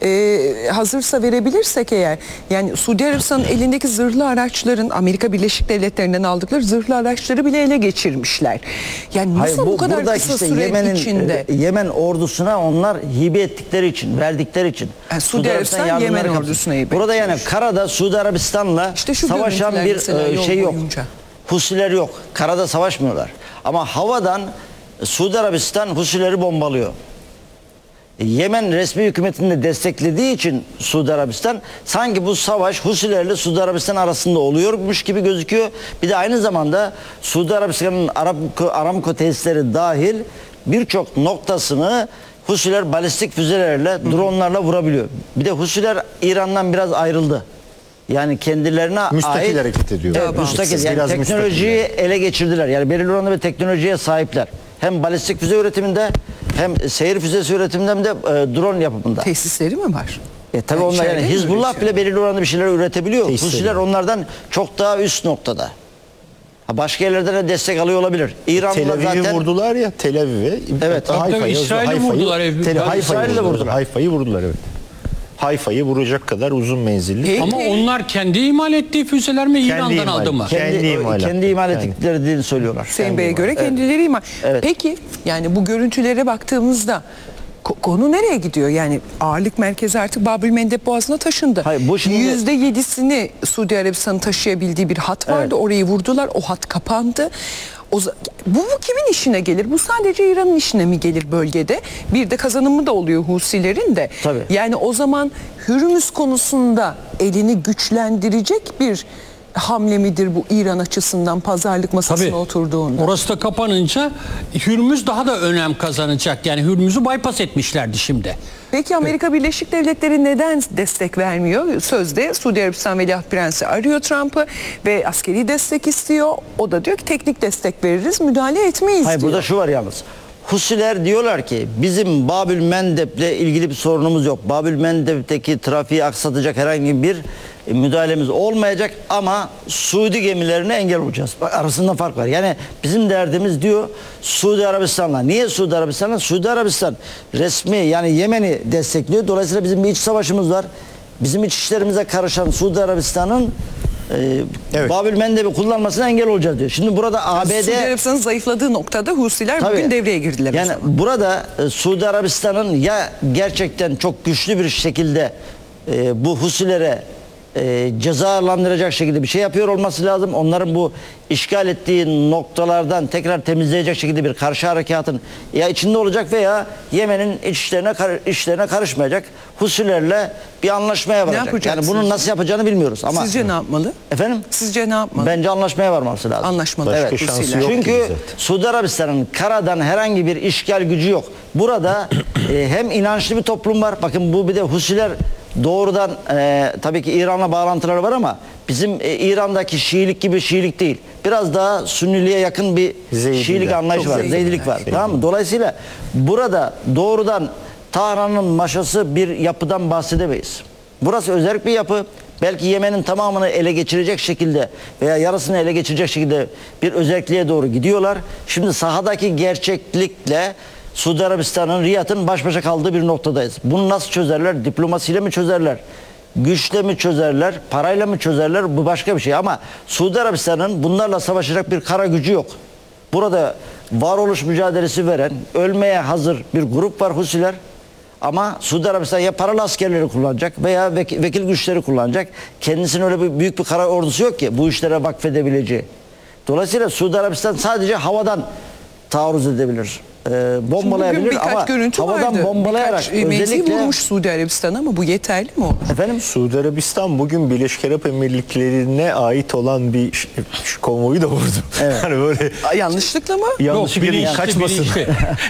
e, hazırsa verebilirsek eğer yani Suudi Arabistan'ın elindeki zırhlı araçların Amerika Birleşik Devletleri'nden aldıkları zırhlı araçları bile ele geçirmişler. Yani nasıl Hayır, bu, kadar buradaki kısa işte süre Yemen'in, içinde? e, Yemen ordusuna onlar hibe ettikleri için, verdikleri için. Yani Suudi Arabistan yardımları Yemen kapsın. ordusuna hibe Burada yani etmiş. karada Suudi Arabistan'la İşte şu savaşan görüntüler bir mesela e, yol şey yok. boyunca. Husiler yok. Karada savaşmıyorlar. Ama havadan Suudi Arabistan Husileri bombalıyor. Yemen resmi hükümetini de desteklediği için Suudi Arabistan sanki bu savaş Husilerle Suudi Arabistan arasında oluyormuş gibi gözüküyor. Bir de aynı zamanda Suudi Arabistan'ın Aramco, Aramco tesisleri dahil birçok noktasını Husiler balistik füzelerle, dronlarla vurabiliyor. Bir de Husiler İran'dan biraz ayrıldı. Yani kendilerine Müstakil ait hareket ediyorlar. Evet, müstakil. Yani Biraz teknolojiyi müstakiller. ele geçirdiler. Yani belirli oranda bir teknolojiye sahipler. Hem balistik füze üretiminde hem seyir füzesi üretiminde hem de e, drone yapımında. Tesisleri mi var? E tabii Yani onlar içeride yani mi Hizbullah üretiyor? bile belirli oranda bir şeyler üretebiliyor. Tesisleri. Husiler onlardan çok daha üst noktada. Ha, başka yerlerden de destek alıyor olabilir. İran'da Tel Aviv'i zaten vurdular ya, Tel Aviv'i. Evet. Hatta Tabii, Hayfa'yı, İsrail'i Hayfa'yı- vurdular. Tel- Hayfa'yı İsrail'i de vurdular. vurdular. Hayfa'yı vurdular evet. Hayfa'yı vuracak kadar uzun menzilli. Peki. Ama onlar kendi imal ettiği füzeler mi İran'dan imal. aldı mı? Kendi kendi, imalat. kendi imal Yani. ettikleri dilini söylüyorlar. Hüseyin Bey'e Kendi göre imal. kendileri ima. Evet. Peki yani bu görüntülere baktığımızda ko- konu nereye gidiyor? Yani ağırlık merkezi artık Babül Mendeb Boğazı'na taşındı. Hayır, bu şimdi- Yüzde yedisini Suudi Arabistan'ın taşıyabildiği bir hat vardı. Evet. Orayı vurdular. O hat kapandı. O, za- bu, bu kimin işine gelir? Bu sadece İran'ın işine mi gelir bölgede? Bir de kazanımı da oluyor Husilerin de. Tabii. Yani o zaman Hürmüz konusunda elini güçlendirecek bir hamle midir bu İran açısından pazarlık masasına Tabii. oturduğunda? Orası da kapanınca Hürmüz daha da önem kazanacak. Yani Hürmüz'ü bypass etmişlerdi şimdi. Peki Amerika Birleşik Devletleri neden destek vermiyor? Sözde Suudi Arabistan Veliaht Prensi arıyor Trump'ı ve askeri destek istiyor. O da diyor ki teknik destek veririz, müdahale etmeyiz Hayır diyor. burada şu var yalnız. Husiler diyorlar ki bizim Babül Mendeb'le ilgili bir sorunumuz yok. Babül Mendeb'deki trafiği aksatacak herhangi bir e, müdahalemiz olmayacak ama Suudi gemilerine engel olacağız. Bak arasında fark var. Yani bizim derdimiz diyor Suudi Arabistan'la. Niye Suudi Arabistan'la? Suudi Arabistan resmi yani Yemen'i destekliyor. Dolayısıyla bizim bir iç savaşımız var. Bizim iç işlerimize karışan Suudi Arabistan'ın e, Evet. Babül Mendeb'i kullanmasına engel olacağız diyor. Şimdi burada A B D Suudi Arabistan'ın zayıfladığı noktada Husiler Tabii. bugün devreye girdiler. o Yani zaman. burada e, Suudi Arabistan'ın ya gerçekten çok güçlü bir şekilde e, bu Husilere e, cezalandıracak şekilde bir şey yapıyor olması lazım. Onların bu işgal ettiği noktalardan tekrar temizleyecek şekilde bir karşı harekatın ya içinde olacak veya Yemen'in iç işlerine, kar- işlerine karışmayacak. Husilerle bir anlaşmaya varacak. Yani yapacak bunun sizce? nasıl yapacağını bilmiyoruz ama Sizce ne yapmalı? efendim Sizce ne yapmalı? bence anlaşmaya varması lazım. Anlaşmalı. Başka Evet, şansı Husiler. yok. ki Çünkü zaten. Suudi Arabistan'ın karadan herhangi bir işgal gücü yok. Burada e, hem inançlı bir toplum var. Bakın bu bir de Husiler doğrudan e, tabii ki İran'la bağlantıları var ama bizim e, İran'daki Şiilik gibi Şiilik değil. Biraz daha Sünniliğe yakın bir Zeydiler. Şiilik anlayış Çok var. Zeydiler. Zeydilik var. Zeydiler. Tamam mı? Dolayısıyla burada doğrudan Tahran'ın maşası bir yapıdan bahsedemeyiz. Burası özerk bir yapı. Belki Yemen'in tamamını ele geçirecek şekilde veya yarısını ele geçirecek şekilde bir özerkliğe doğru gidiyorlar. Şimdi sahadaki gerçeklikle Suudi Arabistan'ın, Riyad'ın baş başa kaldığı bir noktadayız. Bunu nasıl çözerler? Diplomasiyle mi çözerler? Güçle mi çözerler? Parayla mı çözerler? Bu başka bir şey. Ama Suudi Arabistan'ın bunlarla savaşacak bir kara gücü yok. Burada varoluş mücadelesi veren, ölmeye hazır bir grup var Husiler. Ama Suudi Arabistan ya paralı askerleri kullanacak veya vekil, vekil güçleri kullanacak. Kendisinin öyle bir büyük bir kara ordusu yok ki bu işlere vakfedebileceği. Dolayısıyla Suudi Arabistan sadece havadan taarruz edebilir. Ee, bombalayabilir Bugün birkaç ama görüntü havadan vardı. bombalayarak Birkaç mevzi özellikle vurmuş Suudi Arabistan ama bu yeterli mi olur? efendim Suudi Arabistan bugün Birleşik Arap Emirlikleri'ne ait olan bir ş- ş- konvoyu da vurdu. Evet. Hani böyle Aa, yanlışlıkla mı? yanlışlıkla bilinçli, kaçmasın. bilinçli.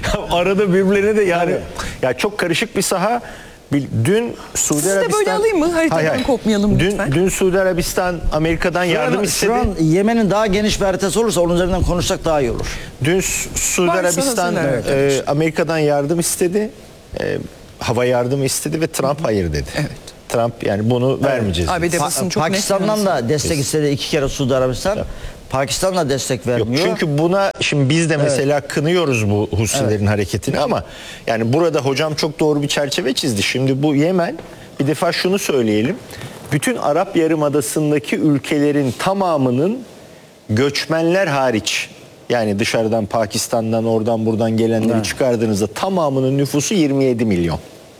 Arada birbirlerine de yani ya çok karışık bir saha. Bil- Dün Suudi Sizi de Arabistan böyle alayım mı? Haritadan kopmayalım dün, lütfen. Dün Suudi Arabistan Amerika'dan yardım şu istedi. an Yemen'in daha geniş bir haritası olursa onun üzerinden konuşsak daha iyi olur. Dün Su- Suudi Varsa Arabistan hazırlar e, arkadaşlar. Amerika'dan yardım istedi. E, hava yardımı istedi ve Trump hayır dedi. Evet. Trump yani bunu vermeyeceğiz. A B D Pa- basını çok net Pakistan'dan yansıdı. da destek istedi iki kere Suudi Arabistan. Pakistan da destek Yok vermiyor. çünkü buna şimdi biz de mesela kınıyoruz bu Husilerin hareketini ama yani burada hocam çok doğru bir çerçeve çizdi. Şimdi bu Yemen, bir defa şunu söyleyelim. Bütün Arap Yarımadası'ndaki ülkelerin tamamının göçmenler hariç, yani dışarıdan Pakistan'dan oradan buradan gelenleri çıkardığınızda tamamının nüfusu yirmi yedi milyon.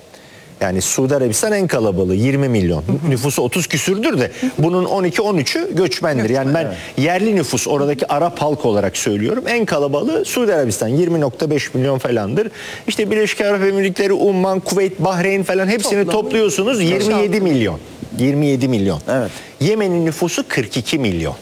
Yani Suudi Arabistan en kalabalığı yirmi milyon. Nüfusu otuz küsürdür de bunun on iki on üçü göçmendir. Yani ben yerli nüfus, oradaki Arap halk olarak söylüyorum. En kalabalığı Suudi Arabistan yirmi nokta beş milyon falandır. İşte Birleşik Arap Emirlikleri, Umman, Kuveyt, Bahreyn falan hepsini Toplamı topluyorsunuz yirmi yedi milyon. yirmi yedi milyon. Evet. Yemen'in nüfusu kırk iki milyon.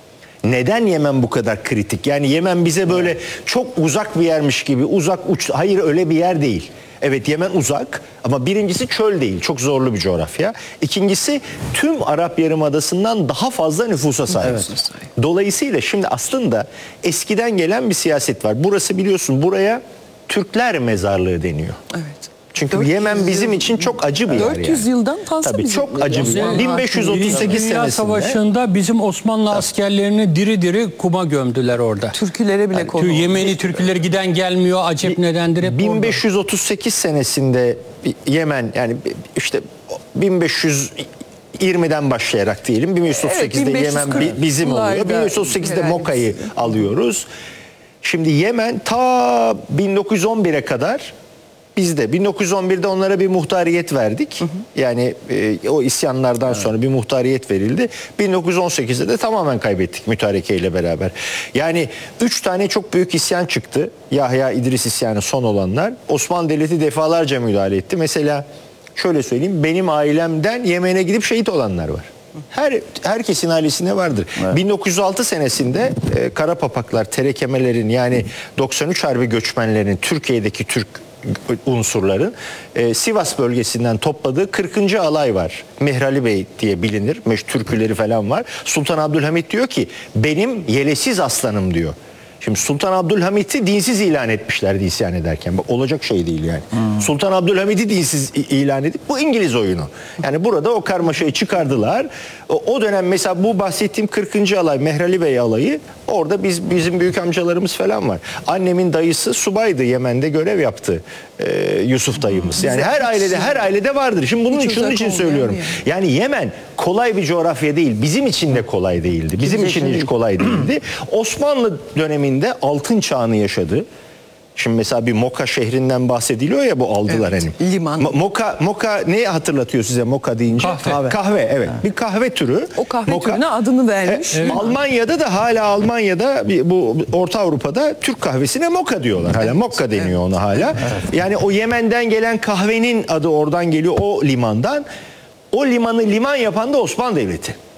Neden Yemen bu kadar kritik? Yani Yemen bize böyle çok uzak bir yermiş gibi, uzak uç. Hayır, öyle bir yer değil. Evet, Yemen uzak ama birincisi çöl değil. Çok zorlu bir coğrafya. İkincisi tüm Arap Yarımadası'ndan daha fazla nüfusa sahip. Dolayısıyla şimdi aslında eskiden gelen bir siyaset var. Burası biliyorsun, buraya Türkler mezarlığı deniyor. Evet. Çünkü dört yüz Yemen bizim yıl- için çok acı bir yer yani. dört yüz yıldan fazla Tabii bizim- çok acı bir yer. bin beş yüz otuz sekiz Birinci Dünya senesinde. Savaşı'nda bizim Osmanlı askerlerini diri diri kuma gömdüler orada. Türkülere bile konu. Tü- Yemeni Türküleri giden gelmiyor. Acep nedendir hep orada. bin beş yüz otuz sekiz senesinde Yemen, yani işte bin beş yüz yirmiden başlayarak diyelim bin beş yüz otuz sekizde Evet, Yemen bi- bin beş yüz bizim oluyor. kırklarda bin beş yüz otuz sekizde herhalde Moka'yı bizim. alıyoruz. Şimdi Yemen ta bin dokuz yüz on bire kadar bizde. bin dokuz yüz on birde onlara bir muhtariyet verdik. Yani e, o isyanlardan sonra bir muhtariyet verildi. bin dokuz yüz on sekizde de tamamen kaybettik mütareke ile beraber. Yani üç tane çok büyük isyan çıktı. Yahya İdris isyanı son olanlar. Osmanlı Devleti defalarca müdahale etti. Mesela şöyle söyleyeyim, benim ailemden Yemen'e gidip şehit olanlar var. Her herkesin ailesinde vardır. bin dokuz yüz altı senesinde e, Karapapaklar, terekemelerin, yani doksan üç Harbi göçmenlerin, Türkiye'deki Türk unsurların e, Sivas bölgesinden topladığı kırkıncı alay var. Mehrali Bey diye bilinir. Meş türküleri falan var. Sultan Abdülhamit diyor ki benim yelesiz aslanım diyor. Şimdi Sultan Abdülhamit'i dinsiz ilan etmişlerdi isyan ederken. Bak, olacak şey değil yani. Hmm. Sultan Abdülhamit'i dinsiz ilan edip, bu İngiliz oyunu. Yani burada o karmaşayı çıkardılar. O, o dönem mesela bu bahsettiğim kırkıncı alay, Mehrali Bey alayı, orada biz bizim büyük amcalarımız falan var. Annemin dayısı subaydı, Yemen'de görev yaptı. Ee, Yusuf dayımız. Yani her ailede her ailede vardır. Şimdi bunun Hiç için, şunun uzak için olmayan söylüyorum. bir Yani Yemen kolay bir coğrafya değil. Bizim için de kolay değildi. Bizim Kimse için için hiç değil. kolay değildi. Osmanlı döneminde altın çağını yaşadı. Şimdi mesela bir Moka şehrinden bahsediliyor ya, bu aldılar Evet, hani. liman. Mo- Moka Moka ne hatırlatıyor size Moka deyince? Kahve. Kahve, kahve evet. Bir kahve türü. O kahve Moka- türüne adını vermiş. E, Almanya'da da hala Almanya'da bir, bu Orta Avrupa'da Türk kahvesine Moka diyorlar. Hala Mokka deniyor ona hala. Yani o Yemen'den gelen kahvenin adı oradan geliyor, o limandan. O limanı liman yapan da Osmanlı Devleti.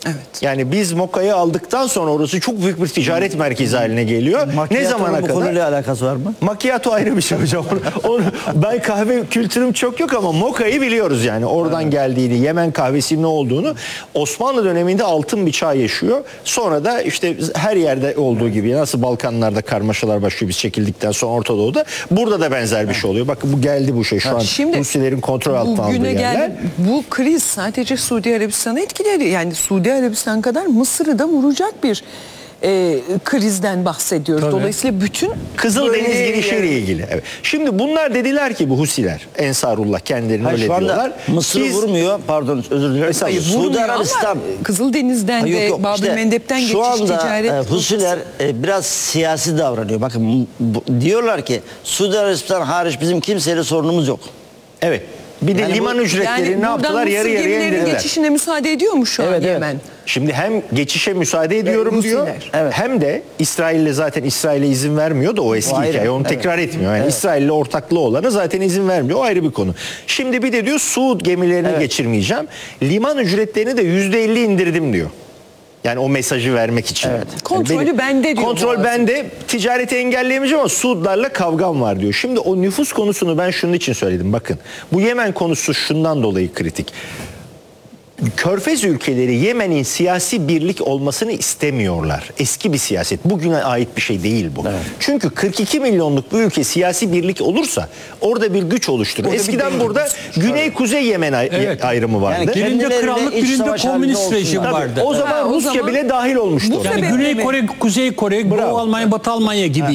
Evet. Yani biz Moka'yı aldıktan sonra orası çok büyük bir ticaret merkezi haline geliyor. Ne zamana bu kadar? konuyla alakası var mı? Macchiato ayrı bir şey hocam. Onu, ben kahve kültürüm çok yok ama Moka'yı biliyoruz yani. Oradan geldiğini, Yemen kahvesinin ne olduğunu. Osmanlı döneminde altın bir çağ yaşıyor. Sonra da işte her yerde olduğu gibi nasıl Balkanlarda karmaşalar başlıyor biz çekildikten sonra Orta Doğu'da. Burada da benzer bir şey oluyor. Bakın bu geldi bu şey şu an. Şimdi Rusilerin kontrol altına aldığı bugüne yerler. gel, bu kriz sadece Suudi Arabistan'ı etkiledi. Yani Suudi Arabistan kadar Mısır'ı da vuracak bir e, krizden bahsediyoruz. Tabii. Dolayısıyla bütün Kızıldeniz böyle- girişiyle ilgili. Evet. Şimdi bunlar dediler ki bu Husiler, Ensarullah kendilerini Hayır, öyle şu anda diyorlar. Mısır Biz- vurmuyor. Pardon özür dilerim. Hayır, Suudi Vurmuyor ama Arabistan Kızıldeniz'den Ha, yok, de yok. Bab-ı İşte Mendeb'den geçiş şu anda ticaret. e, Husiler e, biraz siyasi davranıyor. Bakın bu- diyorlar ki Suudi Arabistan hariç bizim kimseyle sorunumuz yok. Evet. Bir de Yani liman bu- ücretleri ne buradan yaptılar? Yarı Mısır yarıya gemilerinin indirdiler. geçişine müsaade ediyor mu şu an Evet, evet. Yemen? Şimdi hem geçişe müsaade ediyorum Evet, diyor. Husiler. Evet. Hem de İsrail'le zaten İsrail'e izin vermiyor da o eski O ayrı. hikaye. Onu Evet. tekrar etmiyor. Yani Evet. İsrail'le ortaklığı olanı zaten izin vermiyor. O ayrı bir konu. Şimdi bir de diyor Suud gemilerini Evet. geçirmeyeceğim. Liman ücretlerini de yüzde elli indirdim diyor. Yani o mesajı vermek için. Evet. Yani Kontrolü benim- bende diyor Kontrol Boğaz'ın. bende. Ticareti engelleyemeyeceğim ama Suudlarla kavgam var diyor. Şimdi o nüfus konusunu ben şunun için söyledim. Bakın bu Yemen konusu şundan dolayı kritik. Körfez ülkeleri Yemen'in siyasi birlik olmasını istemiyorlar. Eski bir siyaset. Bugüne ait bir şey değil bu. Çünkü kırk iki milyonluk bir ülke siyasi birlik olursa orada bir güç oluşturur. Orada bir Eskiden denge burada Güney-Kuzey Yemen ay- Evet. ayrımı vardı. Yani Birinde Kendilerine krallık, iç birinde savaş komünist halinde rejim olsunlar. vardı. O zaman Ha, o Rusya zaman- bile dahil olmuştu. Bu oraya. Yani sebeple Güney mi? Kore, Kuzey Kore, Bravo. Doğu Almanya, Batı Almanya gibi.